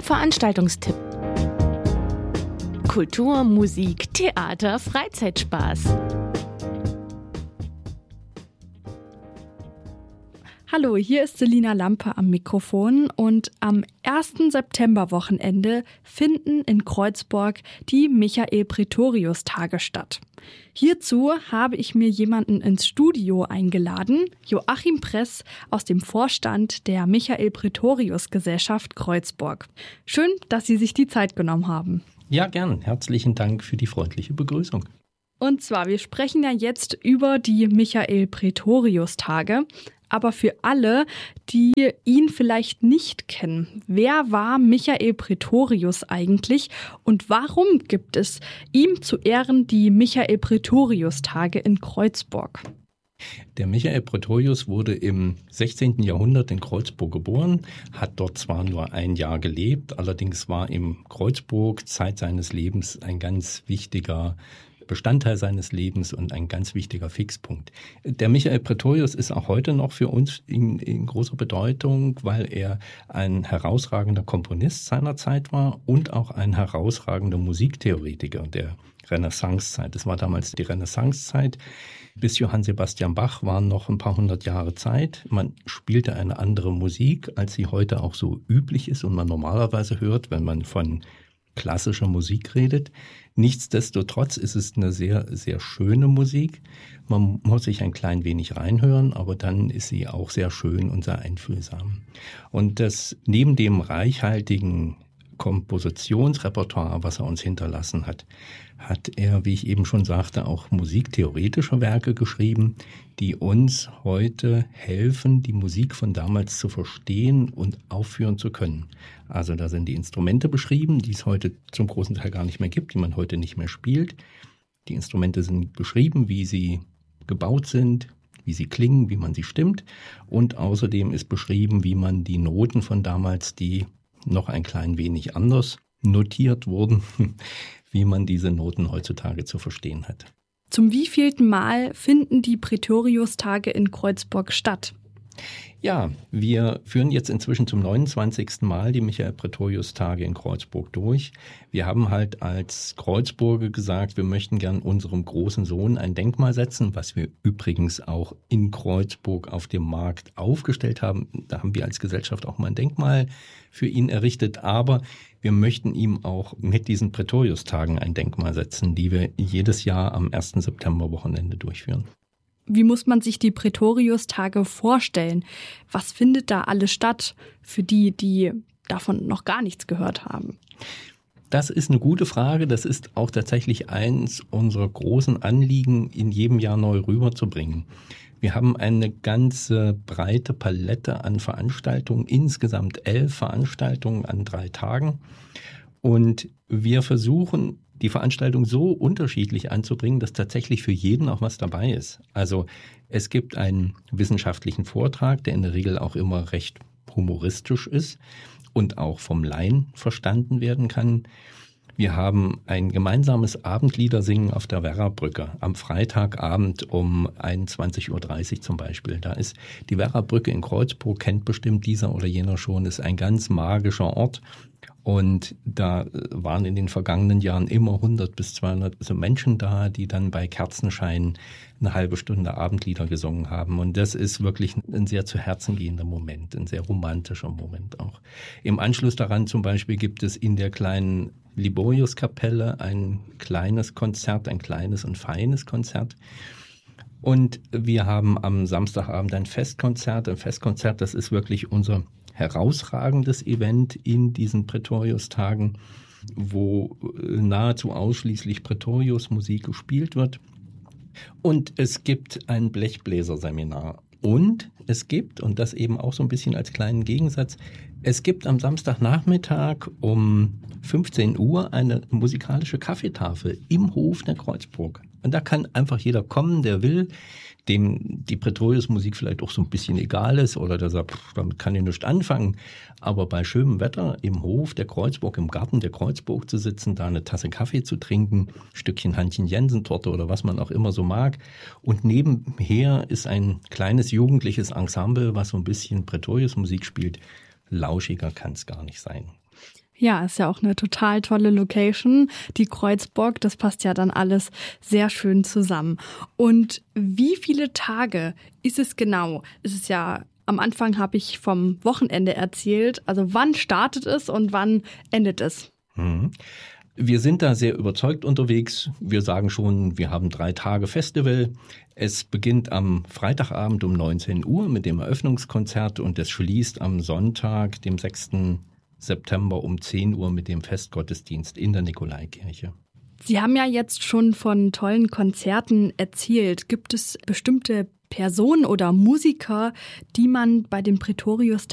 Veranstaltungstipp. Kultur, Musik, Theater, Freizeitspaß. Hallo, hier ist Selina Lampe am Mikrofon und am 1. Septemberwochenende finden in Kreuzburg die Michael-Pretorius-Tage statt. Hierzu habe ich mir jemanden ins Studio eingeladen, Joachim Press aus dem Vorstand der Michael-Pretorius-Gesellschaft Kreuzburg. Schön, dass Sie sich die Zeit genommen haben. Ja, gern. Herzlichen Dank für die freundliche Begrüßung. Und zwar, wir sprechen ja jetzt über die Michael-Pretorius-Tage. Aber für alle, die ihn vielleicht nicht kennen, wer war Michael Pretorius eigentlich und warum gibt es ihm zu Ehren die Michael-Pretorius-Tage in Kreuzburg? Der Michael Pretorius wurde im 16. Jahrhundert in Kreuzburg geboren, hat dort zwar nur ein Jahr gelebt, allerdings war in Kreuzburg Zeit seines Lebens ein ganz wichtiger Bestandteil seines Lebens und ein ganz wichtiger Fixpunkt. Der Michael Pretorius ist auch heute noch für uns in großer Bedeutung, weil er ein herausragender Komponist seiner Zeit war und auch ein herausragender Musiktheoretiker der Renaissancezeit. Es war damals die Renaissancezeit. Bis Johann Sebastian Bach waren noch ein paar hundert Jahre Zeit. Man spielte eine andere Musik, als sie heute auch so üblich ist und man normalerweise hört, wenn man von klassischer Musik redet. Nichtsdestotrotz ist es eine sehr, sehr schöne Musik. Man muss sich ein klein wenig reinhören, aber dann ist sie auch sehr schön und sehr einfühlsam. Und das neben dem reichhaltigen Kompositionsrepertoire, was er uns hinterlassen hat, hat er, wie ich eben schon sagte, auch musiktheoretische Werke geschrieben, die uns heute helfen, die Musik von damals zu verstehen und aufführen zu können. Also da sind die Instrumente beschrieben, die es heute zum großen Teil gar nicht mehr gibt, die man heute nicht mehr spielt. Die Instrumente sind beschrieben, wie sie gebaut sind, wie sie klingen, wie man sie stimmt. Und außerdem ist beschrieben, wie man die Noten von damals, die noch ein klein wenig anders notiert wurden, wie man diese Noten heutzutage zu verstehen hat. Zum wievielten Mal finden die Pretorius-Tage in Kreuzburg statt? Ja, wir führen jetzt inzwischen zum 29. Mal die Michael-Pretorius-Tage in Kreuzburg durch. Wir haben halt als Kreuzburger gesagt, wir möchten gern unserem großen Sohn ein Denkmal setzen, was wir übrigens auch in Kreuzburg auf dem Markt aufgestellt haben. Da haben wir als Gesellschaft auch mal ein Denkmal für ihn errichtet, aber wir möchten ihm auch mit diesen Pretorius-Tagen ein Denkmal setzen, die wir jedes Jahr am 1. Septemberwochenende durchführen. Wie muss man sich die Pretorius-Tage vorstellen? Was findet da alles statt für die, die davon noch gar nichts gehört haben? Das ist eine gute Frage. Das ist auch tatsächlich eins unserer großen Anliegen, in jedem Jahr neu rüberzubringen. Wir haben eine ganze breite Palette an Veranstaltungen, insgesamt 11 Veranstaltungen an 3 Tagen. Und wir versuchen, die Veranstaltung so unterschiedlich anzubringen, dass tatsächlich für jeden auch was dabei ist. Also es gibt einen wissenschaftlichen Vortrag, der in der Regel auch immer recht humoristisch ist und auch vom Laien verstanden werden kann. Wir haben ein gemeinsames Abendliedersingen auf der Werrabrücke am Freitagabend um 21.30 Uhr zum Beispiel. Da ist die Werrabrücke in Kreuzburg, kennt bestimmt dieser oder jener schon, ist ein ganz magischer Ort. Und da waren in den vergangenen Jahren immer 100 bis 200 Menschen da, die dann bei Kerzenschein eine halbe Stunde Abendlieder gesungen haben. Und das ist wirklich ein sehr zu Herzen gehender Moment, ein sehr romantischer Moment auch. Im Anschluss daran zum Beispiel gibt es in der kleinen Liboriuskapelle ein kleines Konzert, ein kleines und feines Konzert. Und wir haben am Samstagabend ein Festkonzert. Ein Festkonzert, das ist wirklich unser herausragendes Event in diesen Pretorius-Tagen, wo nahezu ausschließlich Pretorius-Musik gespielt wird. Und es gibt ein Blechbläserseminar. Und es gibt, und das eben auch so ein bisschen als kleinen Gegensatz, es gibt am Samstagnachmittag um 15 Uhr eine musikalische Kaffeetafel im Hof der Kreuzburg. Und da kann einfach jeder kommen, der will, dem die Pretorius-Musik vielleicht auch so ein bisschen egal ist oder der sagt, damit kann ich nichts anfangen. Aber bei schönem Wetter im Hof der Kreuzburg, im Garten der Kreuzburg zu sitzen, da eine Tasse Kaffee zu trinken, ein Stückchen Hannchen-Jensen-Torte oder was man auch immer so mag. Und nebenher ist ein kleines jugendliches Ensemble, was so ein bisschen Pretorius-Musik spielt. Lauschiger kann es gar nicht sein. Ja, ist ja auch eine total tolle Location, die Kreuzburg. Das passt ja dann alles sehr schön zusammen. Und wie viele Tage ist es genau? Es ist ja, am Anfang habe ich vom Wochenende erzählt. Also wann startet es und wann endet es? Wir sind da sehr überzeugt unterwegs. Wir sagen schon, wir haben 3 Tage Festival. Es beginnt am Freitagabend um 19 Uhr mit dem Eröffnungskonzert und es schließt am Sonntag, dem 6. September um 10 Uhr mit dem Festgottesdienst in der Nikolaikirche. Sie haben ja jetzt schon von tollen Konzerten erzählt. Gibt es bestimmte Personen oder Musiker, die man bei den Pretorius